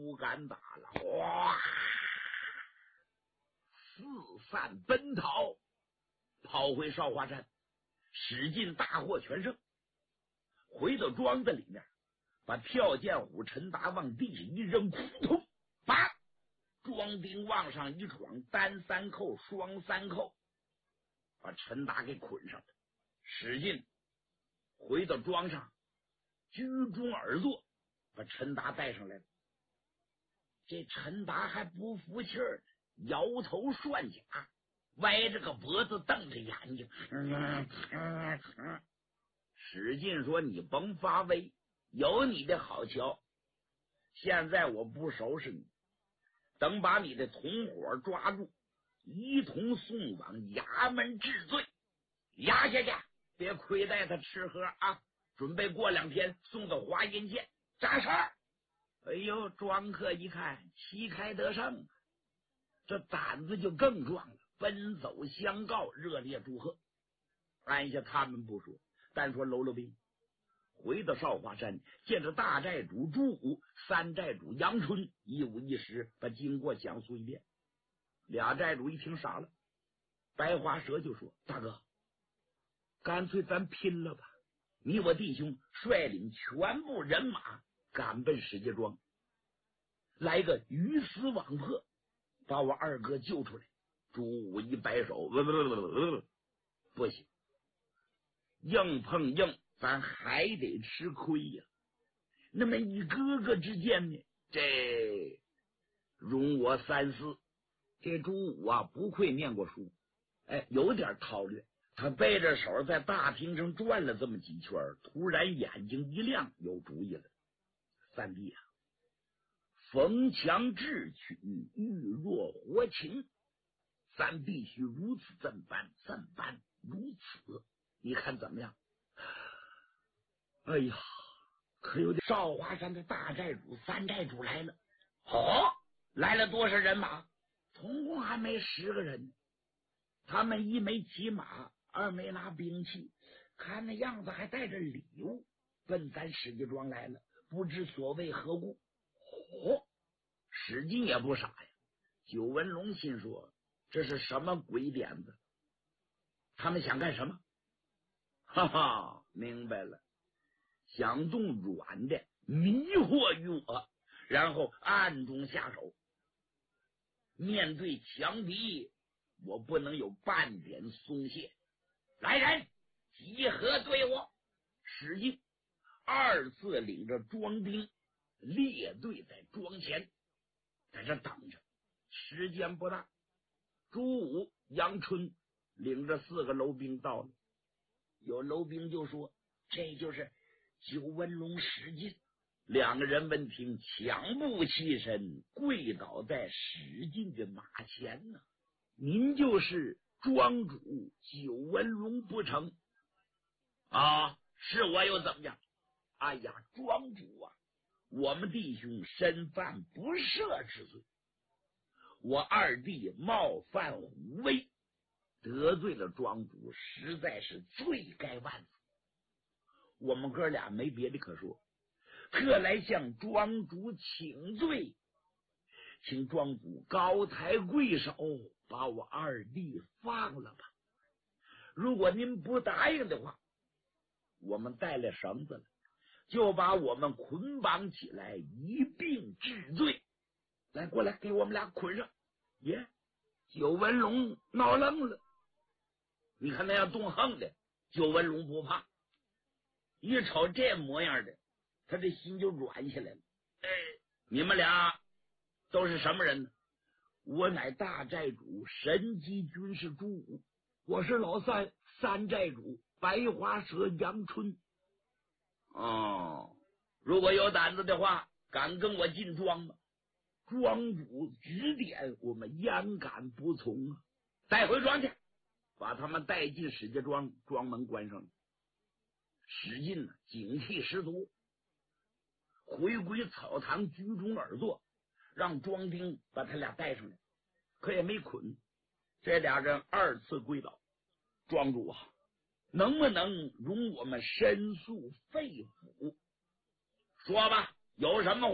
不敢打了，哗，四散奔逃，跑回少华山，使尽大获全胜。回到庄子里面，把跳涧虎陈达往地下一扔，扑通，把庄丁往上一闯，单三扣双三扣，把陈达给捆上了。使劲回到庄上，居中而坐，把陈达带上来了。这陈达还不服气儿，摇头涮甲，歪着个脖子，瞪着眼睛，使劲说：“你甭发威，有你的好瞧。现在我不收拾你，等把你的同伙抓住，一同送往衙门治罪，押下去，别亏待他吃喝啊！准备过2天送到华阴县扎事儿。”哎呦，庄客一看旗开得胜，这胆子就更壮了，奔走相告，热烈祝贺。按下他们不说，单说喽啰兵回到少华山，见着大寨主朱武、三寨主杨春，一五一十把经过讲述一遍。俩寨主一听傻了，白花蛇就说：“大哥，干脆咱拼了吧！你我弟兄率领全部人马赶奔石家庄，来个鱼死网破，把我二哥救出来。”朱武一摆手：“不行，硬碰硬咱还得吃亏呀。那么一哥哥之间呢，这容我三思。”这朱武啊，不愧念过书，有点韬略。他背着手在大厅上转了这么几圈，突然眼睛一亮，有主意了。三弟啊，逢强智取，遇弱活擒，咱必须如此这般如此，你看怎么样？哎呀，可有点。少华山的大寨主、三寨主来了。来了多少人马？总共还没10个人。他们一没骑马，二没拿兵器，看那样子还带着礼物，奔咱石家庄来了，不知所谓何故。史进也不傻呀。九纹龙心说：“这是什么鬼点子？他们想干什么？”哈哈，明白了，想动软的迷惑于我，然后暗中下手。面对强敌，我不能有半点松懈。来人，集合队伍！史进2次领着庄兵列队在庄前，在这等着。时间不大，朱武、杨春领着4个楼兵到了。有楼兵就说：“这就是九纹龙史进。”2个人闻听，抢步起身，跪倒在史进的马前呢。您就是庄主九纹龙不成？啊，是我又怎么样？哎呀，庄主啊，我们弟兄身犯不赦之罪，我二弟冒犯虎威，得罪了庄主，实在是罪该万死。我们哥俩没别的可说，特来向庄主请罪，请庄主高抬贵手，把我二弟放了吧。如果您不答应的话，我们带了绳子了，就把我们捆绑起来，一并治罪。来，过来，给我们俩捆上。九纹龙闹愣了。你看那样动横的，九纹龙不怕，一瞅这模样的，他的心就软下来了。你们俩都是什么人呢？我乃大寨主神机军师朱武，我是老三寨主白花蛇杨春。如果有胆子的话，敢跟我进庄吗？庄主指点，我们焉敢不从啊！带回庄去，把他们带进史家庄，庄门关上了。史进警惕十足，回归草堂，居中而坐，让庄丁把他俩带上来，可也没捆。这俩人2次跪倒：“庄主啊，能不能容我们申诉肺腑？说吧，有什么